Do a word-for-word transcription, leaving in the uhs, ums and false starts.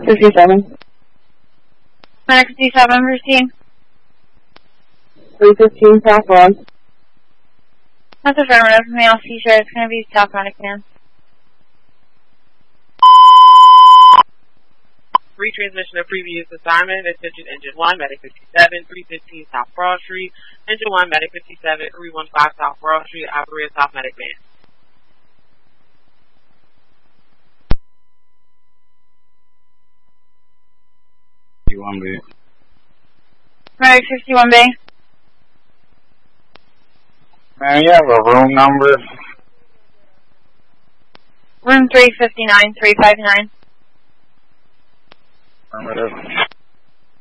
fifty-seven. Medic fifty-seven, proceed. three fifteen South Broad. That's affirmative. May I'll see sure it's going to be South Medic man. Retransmission of previous assignment. Attention Engine one, Medic fifty-seven, three fifteen South Broad Street. Engine one, Medic fifty-seven, three one five South Broad Street. Operator South Medic man. fifty-one B. Medic fifty-one B. Man, you have a room number? Room three fifty-nine, three five nine. Affirmative.